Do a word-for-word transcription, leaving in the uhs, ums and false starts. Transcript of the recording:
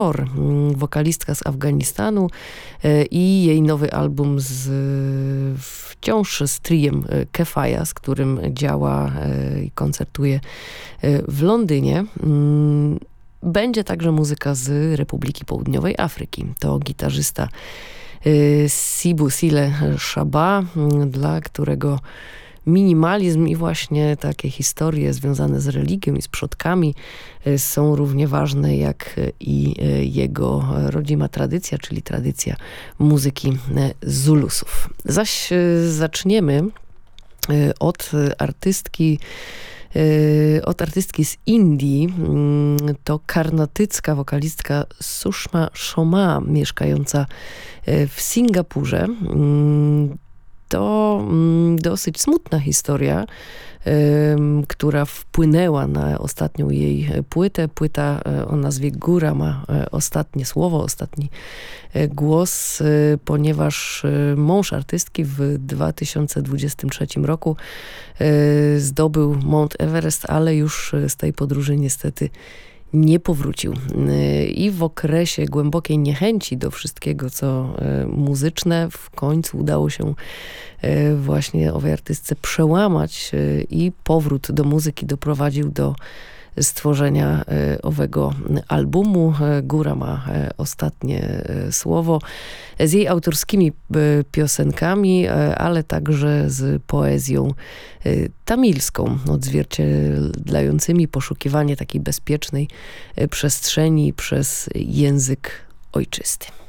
wokalistka z Afganistanu i jej nowy album z, wciąż z triem Kefaja, z którym działa i koncertuje w Londynie. Będzie także muzyka z Republiki Południowej Afryki. To gitarzysta Sibusile Shaba, dla którego minimalizm i właśnie takie historie związane z religią i z przodkami są równie ważne jak i jego rodzima tradycja, czyli tradycja muzyki Zulusów. Zaś zaczniemy od artystki od artystki z Indii. To karnatycka wokalistka Sushma Shoma, mieszkająca w Singapurze. To dosyć smutna historia, która wpłynęła na ostatnią jej płytę. Płyta o nazwie Góra ma ostatnie słowo, ostatni głos, ponieważ mąż artystki w dwa tysiące dwudziestym trzecim roku zdobył Mount Everest, ale już z tej podróży niestety nie powrócił. I w okresie głębokiej niechęci do wszystkiego, co muzyczne, w końcu udało się właśnie owej artystce przełamać i powrót do muzyki doprowadził do stworzenia owego albumu. Góra ma ostatnie słowo z jej autorskimi piosenkami, ale także z poezją tamilską, odzwierciedlającymi poszukiwanie takiej bezpiecznej przestrzeni przez język ojczysty.